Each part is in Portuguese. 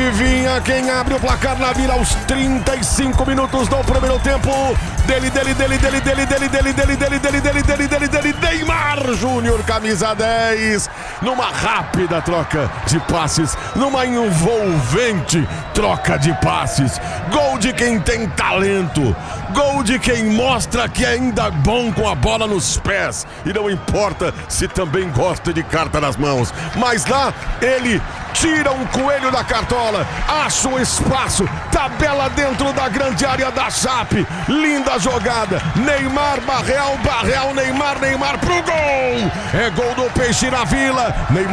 Adivinha quem abre o placar na Vila aos 35 minutos do primeiro tempo? Neymar Júnior, camisa 10, numa rápida troca de passes, numa envolvente troca de passes. Gol de quem tem talento, gol de quem mostra que é ainda bom com a bola nos pés, e não importa se também gosta de carta nas mãos, mas lá ele tira um coelho da cartola, acha um espaço, tabela dentro da grande área da Chape. Linda jogada, Neymar, Barreal, Neymar pro gol. É gol do Peixe na Vila.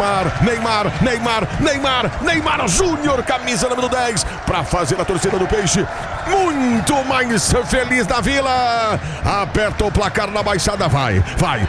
Neymar Júnior, camisa número 10, para fazer a torcida do Peixe muito mais feliz da Vila. Aperta o placar na Baixada, vai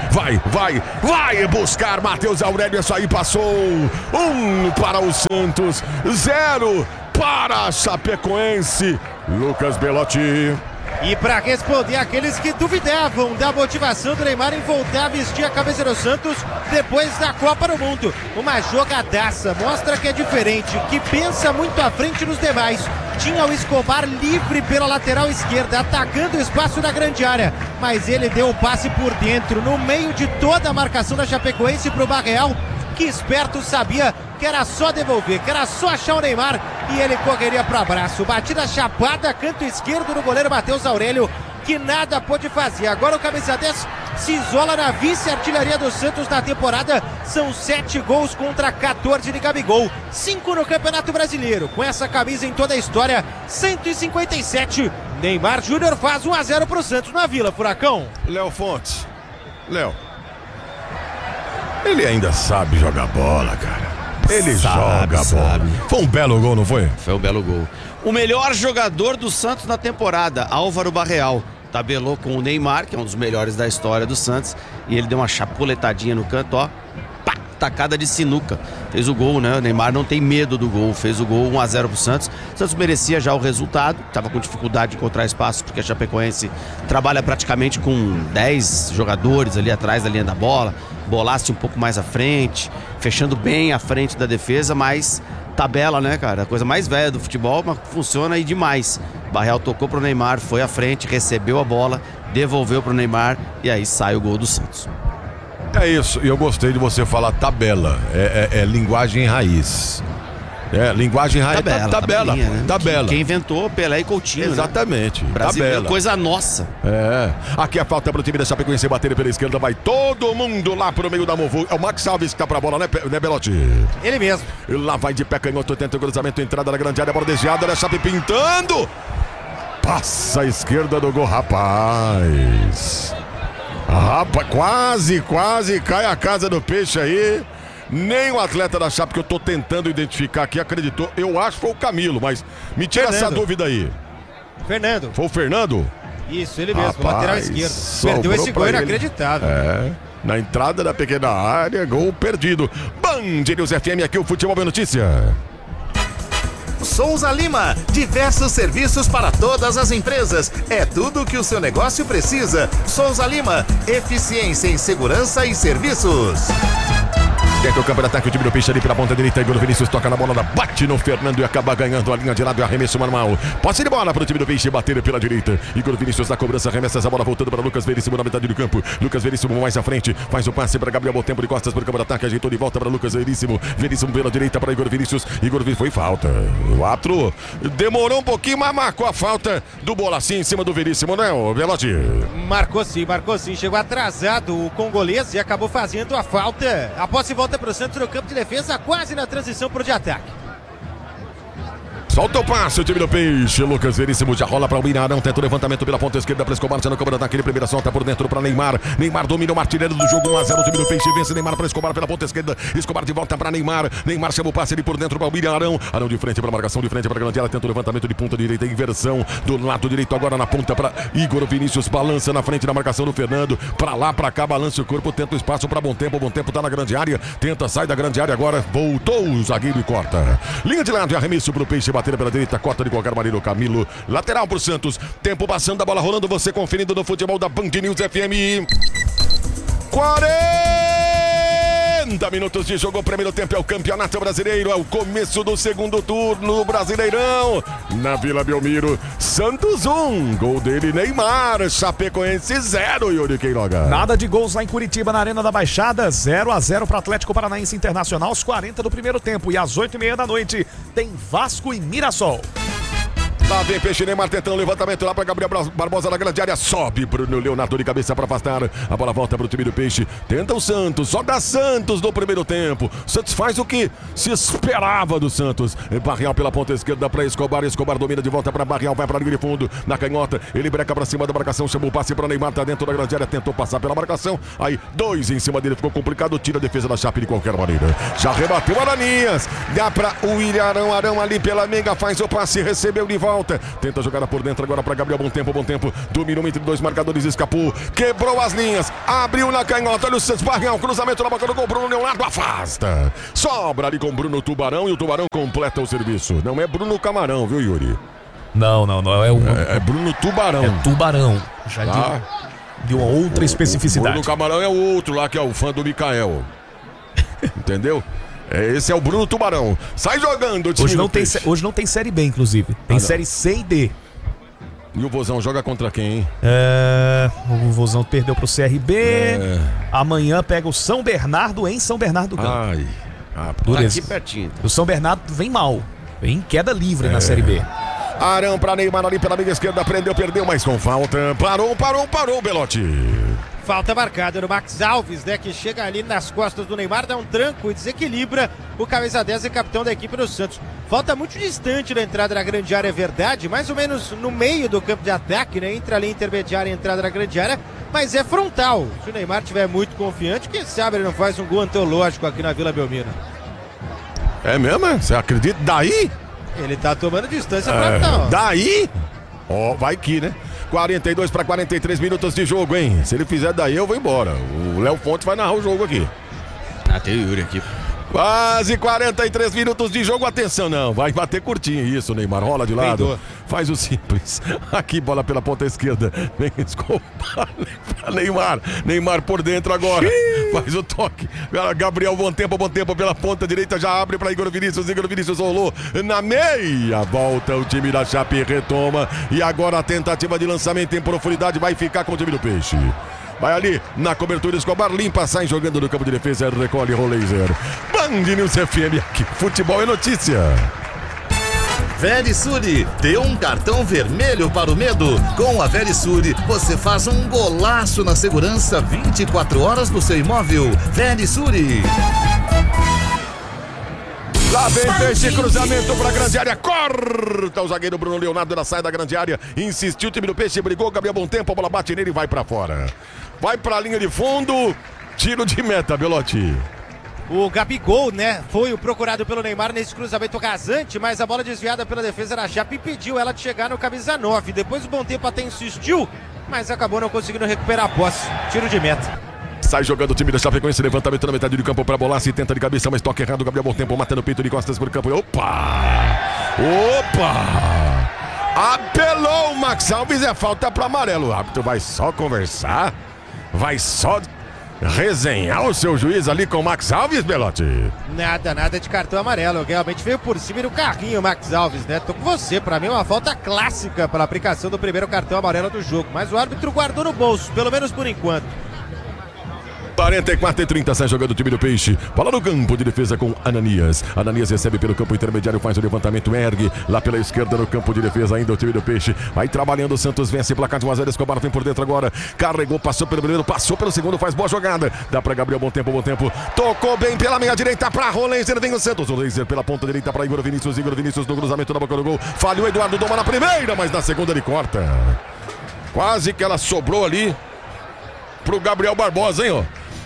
buscar Matheus Aurélio. Isso aí passou. 1 para o Santos, 0 para a Chapecoense. Lucas Belotti. E para responder aqueles que duvidavam da motivação do Neymar em voltar a vestir a camisa do Santos depois da Copa do Mundo, uma jogadaça, mostra que é diferente, que pensa muito à frente dos demais. Tinha o Escobar livre pela lateral esquerda, atacando o espaço da grande área, mas ele deu o passe por dentro, no meio de toda a marcação da Chapecoense para o Barreal, que esperto, sabia que era só devolver, que era só achar o Neymar e ele correria para abraço. Batida chapada, canto esquerdo do goleiro Matheus Aurélio, que nada pôde fazer. Agora o camisa 10 se isola na vice-artilharia do Santos na temporada. São 7 gols contra 14 de Gabigol, 5 no Campeonato Brasileiro. Com essa camisa em toda a história, 157. Neymar Júnior faz 1-0 pro Santos na Vila, Furacão. Léo Fontes. Léo, ele ainda sabe jogar bola, cara. Ele joga bola. Foi um belo gol, não foi? Foi um belo gol. O melhor jogador do Santos na temporada, Álvaro Barreal, tabelou com o Neymar, que é um dos melhores da história do Santos, e ele deu uma chapuletadinha no canto, ó, pá, tacada de sinuca. Fez o gol, né? O Neymar não tem medo do gol, fez o gol 1-0 pro Santos. O Santos merecia já o resultado, estava com dificuldade de encontrar espaço, porque a Chapecoense trabalha praticamente com 10 jogadores ali atrás da linha da bola, bolasse um pouco mais à frente, fechando bem à frente da defesa, mas tabela, né, cara? A coisa mais velha do futebol, mas funciona aí demais. Barreal tocou pro Neymar, foi à frente, recebeu a bola, devolveu pro Neymar e aí sai o gol do Santos. É isso, e eu gostei de você falar tabela, é linguagem raiz. Linguagem raiz, tabela, né? tabela. Quem inventou, Pelé e Coutinho, exatamente, né? Brasileiro, tabela. coisa nossa. Aqui a falta para o time da Chapecoense bater pela esquerda, vai todo mundo lá pro meio da Movu. É o Max Alves que tá pra bola, né Belotti? Ele mesmo. E lá vai de pé canhoto, tenta o cruzamento, entrada na grande área, bola desviada, a Chape pintando. Passa a esquerda do gol, rapaz, quase cai a casa do Peixe aí. Nem o atleta da Chape que eu tô tentando identificar aqui acreditou. Eu acho que foi o Camilo, mas me tira essa dúvida aí. Fernando. Foi o Fernando? Isso, ele mesmo, lateral esquerdo. Perdeu esse gol inacreditável. Na entrada da pequena área, gol perdido. Band News FM, aqui o Futebol é Notícia. Souza Lima, diversos serviços para todas as empresas. É tudo o que o seu negócio precisa. Souza Lima, eficiência em segurança e serviços. Tenta o campo de ataque, o time do Peixe ali pela ponta direita. Igor Vinícius toca na bola, bate no Fernando e acaba ganhando a linha de lado e arremesso manual. Posse de bola para o time do Peixe bater pela direita. Igor Vinícius na cobrança, arremessa essa bola voltando para Lucas Veríssimo na metade do campo. Lucas Veríssimo mais à frente, faz o passe para Gabriel Botempo de costas para o campo de ataque, ajeitou de volta para Lucas Veríssimo. Veríssimo pela direita para Igor Vinícius. Igor Vinícius foi falta. O árbitro demorou um pouquinho, mas marcou a falta do Bolacim em cima do Veríssimo, né, o Velotti? Marcou sim. Chegou atrasado o congolês e acabou fazendo a falta. A posse volta para o Santos no campo de defesa, quase na transição para o de ataque. Solta o passe, o time do Peixe. Lucas Veríssimo já rola para o Mirarão. Tenta o levantamento pela ponta esquerda para Escobar. Já no campo de ataque, primeira solta por dentro para Neymar. Neymar domina o artilheiro do jogo. 1-0 o time do Peixe. Vence Neymar para Escobar pela ponta esquerda. Escobar de volta para Neymar. Neymar chama o passe ali por dentro para o Mirarão. Arão de frente para a marcação, de frente para a grande área. Tenta o levantamento de ponta direita. Inversão do lado direito agora na ponta para Igor Vinícius. Balança na frente da marcação do Fernando. Para lá, para cá, balança o corpo. Tenta o espaço para Bom Tempo. Bom Tempo tá na grande área. Tenta, sai da grande área agora. Voltou o zagueiro e corta. Linha de lado e arremesso para o Peixe. Bater pela direita. Corta de qualquer maneira o Camilo. Lateral pro Santos. Tempo passando, a bola rolando. Você conferindo no futebol da Band News FM. 40 40 minutos de jogo, o primeiro tempo é o Campeonato Brasileiro, é o começo do segundo turno, Brasileirão. Na Vila Belmiro, Santos 1, gol dele Neymar, Chapecoense 0, Yuri Queiroga. Nada de gols lá em Curitiba, na Arena da Baixada, 0-0 para Atlético Paranaense Internacional, aos 40 do primeiro tempo. E às 8h30 da noite tem Vasco e Mirassol. Lá vem Peixe, Neymar tentando o levantamento lá para Gabriel Barbosa na grande área. Sobe Bruno Leonardo de cabeça para afastar. A bola volta para o time do Peixe. Tenta o Santos, só dá Santos no primeiro tempo. Santos faz o que se esperava do Santos. Barrial pela ponta esquerda para Escobar. Escobar domina de volta para Barrial, vai para a linha de fundo. Na canhota, ele breca para cima da marcação. Chamou o passe para Neymar, tá dentro da grande área. Tentou passar pela marcação. Aí, 2 em cima dele, ficou complicado. Tira a defesa da Chape de qualquer maneira. Já rebateu Aranias. Dá para o William Arão ali pela meiga. Faz o passe, recebeu de volta. Tenta jogar por dentro agora para Gabriel. Bom tempo. Dominou entre 2 marcadores, escapou. Quebrou as linhas. Abriu na canhota. Olha o Santos Barrial. Cruzamento na boca do gol. Bruno Leonardo afasta. Sobra ali com Bruno Tubarão. E o Tubarão completa o serviço. Não é Bruno Camarão, viu, Yuri? Não. É Bruno Tubarão. É Tubarão. Já deu uma outra especificidade. Bruno Camarão é o outro lá, que é o fã do Mikael. Entendeu? Esse é o Bruno Tubarão. Sai jogando. Hoje não tem Série B, inclusive. Tem Série C e D. E o Vozão joga contra quem, hein? O Vozão perdeu pro CRB. Amanhã pega o São Bernardo em São Bernardo do Campo. Ai, tá aqui pertinho. O São Bernardo vem mal. Vem em queda livre na Série B. Arão pra Neymar ali pela meia esquerda. Prendeu, perdeu, mas com falta. Parou, Belotti. Falta marcada no Max Alves, né? Que chega ali nas costas do Neymar, dá um tranco e desequilibra o camisa 10 e capitão da equipe do Santos. Falta muito distante da entrada da grande área, é verdade, mais ou menos no meio do campo de ataque, né? Entre a linha intermediária e a entrada da grande área, mas é frontal. Se o Neymar estiver muito confiante, quem sabe ele não faz um gol antológico aqui na Vila Belmiro. É mesmo? Você acredita? Daí? Ele tá tomando distância frontal. Daí? Vai que, né? 42 para 43 minutos de jogo, hein? Se ele fizer daí, eu vou embora. O Léo Fontes vai narrar o jogo aqui. Tem o Yuri aqui. Quase 43 minutos de jogo, atenção, não, vai bater curtinho, isso, Neymar, rola de lado, Peidou. faz o simples, aqui bola pela ponta esquerda, vem Escobar, Neymar por dentro agora, faz o toque, Gabriel, bom tempo pela ponta direita, já abre para Igor Vinícius rolou na meia, volta o time da Chape, retoma, e agora a tentativa de lançamento em profundidade vai ficar com o time do Peixe. Vai ali na cobertura, Escobar limpa, sai jogando no campo de defesa, recolhe Rolaser. Band News FM, aqui, futebol é notícia. Verisure, dê um cartão vermelho para o medo. Com a Verisure, você faz um golaço na segurança 24 horas do seu imóvel. Verisure. Lá vem Peixe, cruzamento pra grande área, corta o zagueiro Bruno Leonardo na saída da grande área, insistiu o time do Peixe, brigou, Gabriel bom tempo, a bola bate nele e vai pra fora. Vai pra linha de fundo, tiro de meta, Belotti. O Gabigol, né, foi o procurado pelo Neymar nesse cruzamento rasante, mas a bola desviada pela defesa da Chape impediu ela de chegar no camisa 9. Depois o bom tempo até insistiu, mas acabou não conseguindo recuperar a posse. Tiro de meta. Sai jogando o time da Chapecoense, levantamento na metade do campo para bola, se tenta de cabeça, mas toca errado, Gabriel bom tempo, matando o peito de costas por campo. Opa! Apelou o Max Alves, é falta para amarelo. O árbitro vai só conversar, vai só resenhar o seu juiz ali com o Max Alves, Belotti. Nada de cartão amarelo, realmente veio por cima do carrinho o Max Alves, né? Tô com você, pra mim é uma falta clássica para a aplicação do primeiro cartão amarelo do jogo, mas o árbitro guardou no bolso, pelo menos por enquanto. 44-30, sai jogando o time do Peixe. Bola no campo de defesa com Ananias. Ananias recebe pelo campo intermediário, faz o levantamento, ergue lá pela esquerda no campo de defesa. Ainda o time do Peixe vai trabalhando. O Santos vence, placar de 1-0. Escobar vem por dentro agora. Carregou, passou pelo primeiro, passou pelo segundo, faz boa jogada. Dá para Gabriel, bom tempo. Tocou bem pela meia direita para Rolaser. Vem o Santos. Rolaser pela ponta direita para Igor Vinícius. Igor Vinícius no cruzamento na boca do gol. Falhou Eduardo Doma na primeira, mas na segunda ele corta. Quase que ela sobrou ali pro Gabriel Barbosa, hein, ó.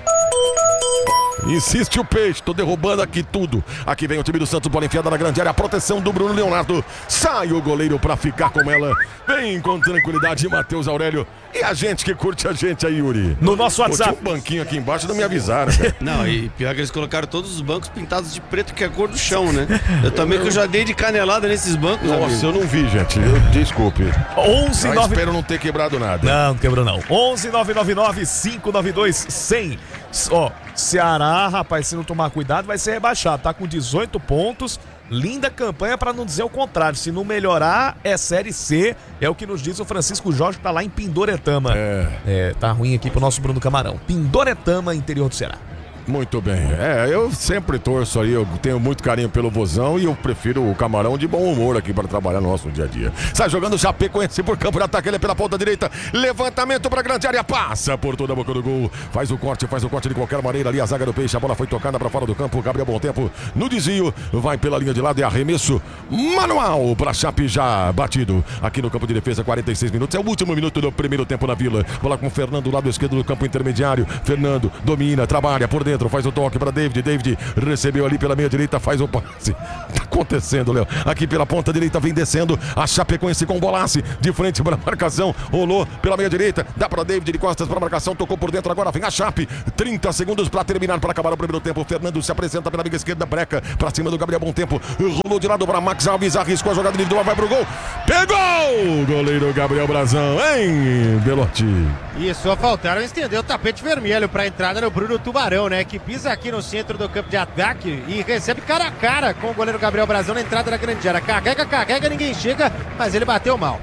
Insiste o Peixe, tô derrubando aqui tudo. Aqui vem o time do Santos, bola enfiada na grande área, a proteção do Bruno Leonardo. Sai o goleiro pra ficar com ela. Vem com tranquilidade, Matheus Aurélio. E a gente que curte a gente aí, Yuri. No nosso WhatsApp. Tinha um banquinho aqui embaixo, não me avisaram, cara. Não, e pior que eles colocaram todos os bancos pintados de preto, que é a cor do chão, né? Eu também que eu já dei de canelada nesses bancos. Nossa, amigo. eu não vi, gente. Desculpe. 11 9... 9... Espero não ter quebrado nada. Não quebrou não. 11 999 592 100. Ceará, rapaz, se não tomar cuidado, vai ser rebaixado. Tá com 18 pontos. Linda campanha, pra não dizer o contrário. Se não melhorar, é Série C. É o que nos diz o Francisco Jorge, que tá lá em Pindoretama. Tá ruim aqui pro nosso Bruno Camarão. Pindoretama, interior do Ceará. Muito bem. Eu sempre torço aí, eu tenho muito carinho pelo Vozão e eu prefiro o Camarão de bom humor aqui para trabalhar no nosso dia a dia. Sai jogando o Chapecoense por campo de ataque, ele é pela ponta direita, levantamento para grande área, passa por toda a boca do gol, faz o corte de qualquer maneira ali, a zaga do Peixe, a bola foi tocada para fora do campo, Gabriel Bom Tempo no desvio, vai pela linha de lado e arremesso manual para Chape já batido aqui no campo de defesa, 46 minutos, é o último minuto do primeiro tempo na Vila, bola com o Fernando do lado esquerdo do campo intermediário, Fernando domina, trabalha por dentro, faz o toque para David recebeu ali pela meia direita, faz o passe. Tá acontecendo, Léo. Aqui pela ponta direita vem descendo a Chapecoense com Bolassi de frente para a marcação, rolou pela meia direita, dá para David de costas para a marcação, tocou por dentro, agora vem a Chape, 30 segundos para terminar, para acabar o primeiro tempo. Fernando se apresenta pela amiga esquerda, breca para cima do Gabriel Bom Tempo, rolou de lado para Max Alves, arriscou a jogada individual, vai pro gol, pegou! Goleiro Gabriel Brazão, hein, Belotti? E só faltaram estender o tapete vermelho para a entrada do Bruno Tubarão, né? Que pisa aqui no centro do campo de ataque e recebe cara a cara com o goleiro Gabriel Brazão na entrada da grande área. Carrega, ninguém chega, mas ele bateu mal.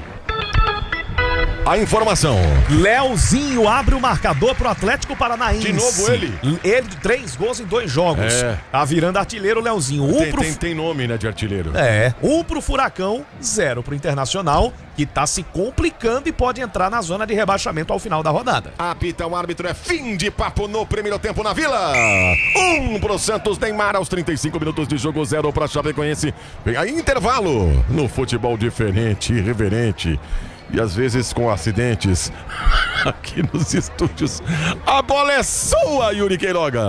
A informação. Leozinho abre o marcador pro Atlético Paranaense. De novo ele? Ele, 3 gols em 2 jogos. Tá virando artilheiro o Leozinho. Tem nome, né, de artilheiro. 1 pro Furacão, 0 pro Internacional, que tá se complicando e pode entrar na zona de rebaixamento ao final da rodada. Apita o árbitro, é fim de papo no primeiro tempo na Vila. 1 pro Santos, Neymar aos 35 minutos de jogo, 0 pra Chapecoense. Vem aí intervalo no futebol diferente, irreverente. E às vezes com acidentes aqui nos estúdios. A bola é sua, Yuri Queiroga.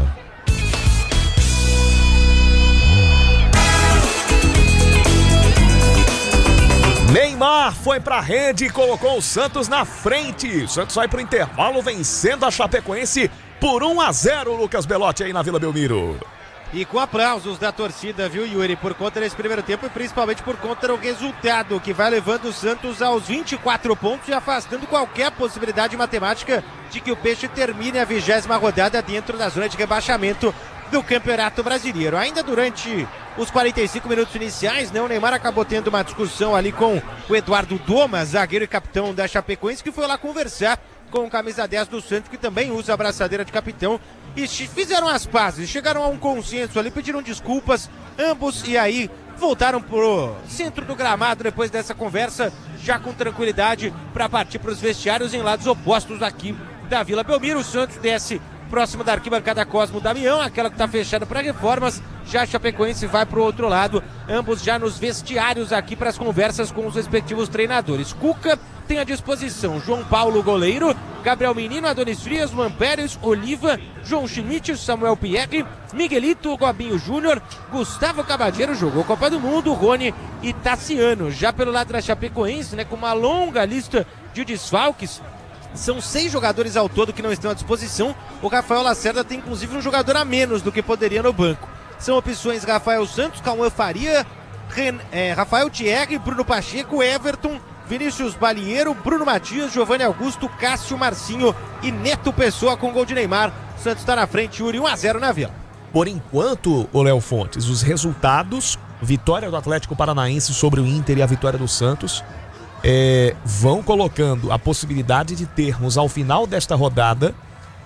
Neymar foi pra rede e colocou o Santos na frente. O Santos vai pro intervalo vencendo a Chapecoense por 1-0, Lucas Belotti aí na Vila Belmiro. E com aplausos da torcida, viu, Yuri, por conta desse primeiro tempo e principalmente por conta do resultado que vai levando o Santos aos 24 pontos e afastando qualquer possibilidade matemática de que o Peixe termine a 20ª rodada dentro da zona de rebaixamento do Campeonato Brasileiro. Ainda durante os 45 minutos iniciais, né, o Neymar acabou tendo uma discussão ali com o Eduardo Domas, zagueiro e capitão da Chapecoense, que foi lá conversar com o camisa 10 do Santos, que também usa a braçadeira de capitão, e fizeram as pazes, chegaram a um consenso ali, pediram desculpas, ambos, e aí voltaram pro centro do gramado depois dessa conversa, já com tranquilidade, para partir para os vestiários em lados opostos aqui da Vila Belmiro. O Santos desce próximo da arquibancada Cosmo Damião, aquela que está fechada para reformas, já a Chapecoense vai para o outro lado, ambos já nos vestiários aqui para as conversas com os respectivos treinadores. Cuca tem à disposição João Paulo, goleiro, Gabriel Menino, Adonis Frias, Luan Pérez, Oliva, João Schmidt, Samuel Pierre, Miguelito, Gobinho Júnior, Gustavo Cabadeiro, jogou Copa do Mundo, Rony e Tassiano. Já pelo lado da Chapecoense, né, com uma longa lista de desfalques, são 6 jogadores ao todo que não estão à disposição. O Rafael Lacerda tem inclusive um jogador a menos do que poderia no banco. São opções Rafael Santos, Cauã Faria, Rafael Thierry, Bruno Pacheco, Everton, Vinícius Balieiro, Bruno Matias, Giovanni Augusto, Cássio Marcinho e Neto Pessoa com gol de Neymar. O Santos está na frente, Yuri, 1-0 na Vila. Por enquanto, o Léo Fontes, os resultados, vitória do Atlético Paranaense sobre o Inter e a vitória do Santos, vão colocando a possibilidade de termos ao final desta rodada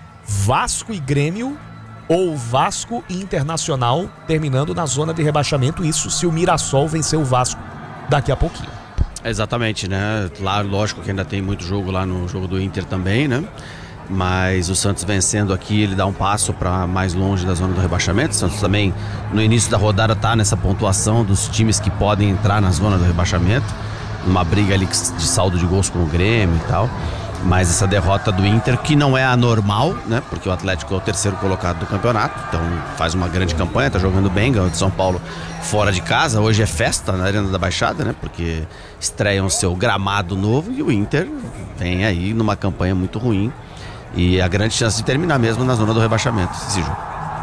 Vasco e Grêmio ou Vasco e Internacional terminando na zona de rebaixamento, isso se o Mirassol vencer o Vasco daqui a pouquinho. Exatamente, né? Lá, lógico que ainda tem muito jogo lá no jogo do Inter também, né? Mas o Santos vencendo aqui, ele dá um passo para mais longe da zona do rebaixamento. O Santos também, no início da rodada, tá nessa pontuação dos times que podem entrar na zona do rebaixamento. Uma briga ali de saldo de gols com o Grêmio e tal. Mas essa derrota do Inter, que não é anormal, né? Porque o Atlético é o terceiro colocado do campeonato, então faz uma grande campanha, tá jogando bem, ganhou de São Paulo fora de casa. Hoje é festa na Arena da Baixada, né? Porque estreiam seu gramado novo e o Inter vem aí numa campanha muito ruim. E a grande chance de terminar mesmo na zona do rebaixamento esse jogo.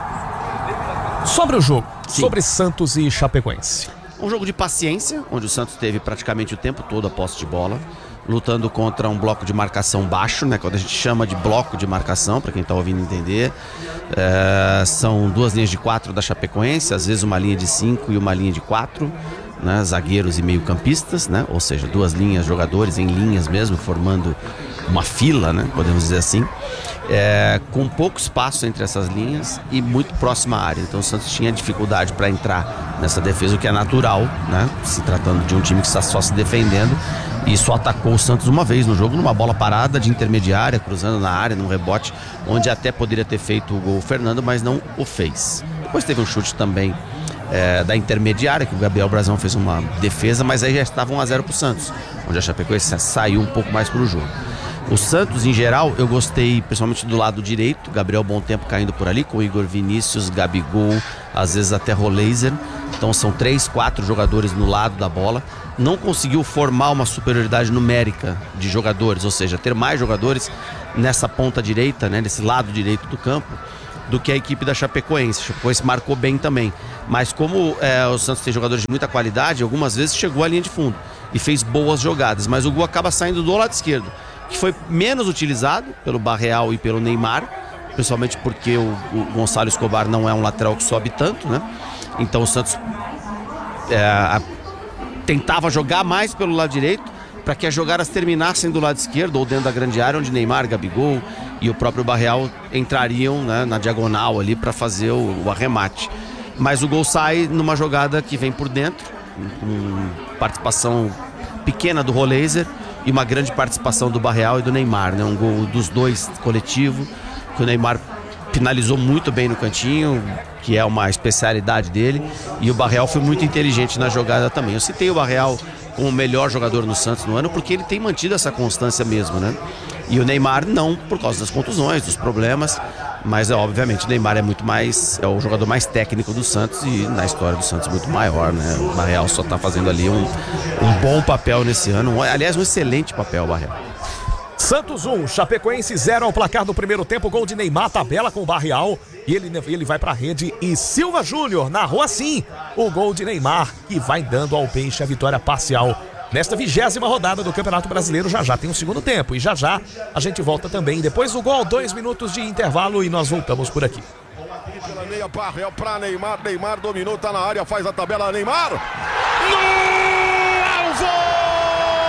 Sobre o jogo, Sim. Sobre Santos e Chapecoense. Um jogo de paciência, onde o Santos teve praticamente o tempo todo a posse de bola. lutando contra um bloco de marcação baixo, né? Quando a gente chama de bloco de marcação, para quem está ouvindo entender, são 2 linhas de 4 da Chapecoense, às vezes uma linha de 5 e uma linha de 4, né? Zagueiros e meio-campistas, né? Ou seja, 2 linhas, jogadores em linhas mesmo, formando uma fila, né? Podemos dizer assim, com pouco espaço entre essas linhas e muito próxima à área. Então o Santos tinha dificuldade para entrar nessa defesa, o que é natural, né? Se tratando de um time que está só se defendendo, e só atacou o Santos uma vez no jogo, numa bola parada de intermediária, cruzando na área, num rebote, onde até poderia ter feito o gol o Fernando, mas não o fez. Depois teve um chute também da intermediária, que o Gabriel Brazão fez uma defesa, mas aí já estava 1-0 para o Santos, onde a Chapecoense saiu um pouco mais para o jogo. O Santos, em geral, eu gostei principalmente do lado direito, Gabriel Bom Tempo caindo por ali, com o Igor Vinícius, Gabigol, às vezes até Roleiser. Então são 3, 4 jogadores no lado da bola. Não conseguiu formar uma superioridade numérica de jogadores, ou seja, ter mais jogadores nessa ponta direita, né, nesse lado direito do campo, do que a equipe da Chapecoense. A Chapecoense marcou bem também, mas como o Santos tem jogadores de muita qualidade, algumas vezes chegou à linha de fundo e fez boas jogadas, mas o gol acaba saindo do lado esquerdo, que foi menos utilizado pelo Barreal e pelo Neymar, principalmente porque o Gonçalo Escobar não é um lateral que sobe tanto, né? Então o Santos tentava jogar mais pelo lado direito para que as jogadas terminassem do lado esquerdo ou dentro da grande área, onde Neymar, Gabigol e o próprio Barreal entrariam, né, na diagonal ali para fazer o arremate. Mas o gol sai numa jogada que vem por dentro, com participação pequena do Roleiser e uma grande participação do Barreal e do Neymar, né? Um gol dos dois coletivo, que o Neymar finalizou muito bem no cantinho, que é uma especialidade dele, e o Barreal foi muito inteligente na jogada também. Eu citei o Barreal como o melhor jogador no Santos no ano, porque ele tem mantido essa constância mesmo, né? E o Neymar não, por causa das contusões, dos problemas, mas obviamente o Neymar é o jogador mais técnico do Santos e na história do Santos muito maior, né? O Barreal só está fazendo ali um bom papel nesse ano, aliás, um excelente papel, o Barreal. Santos 1, Chapecoense 0 ao placar do primeiro tempo, gol de Neymar, tabela com o Barreal, e ele vai pra rede, e Silva Júnior narrou assim o gol de Neymar, que vai dando ao Peixe a vitória parcial nesta 20ª rodada do Campeonato Brasileiro. Já tem um segundo tempo, e já a gente volta também depois do gol, 2 minutos de intervalo, e nós voltamos por aqui. Pela meia, Barreal pra Neymar, Neymar dominou, tá na área, faz a tabela, Neymar! Gol!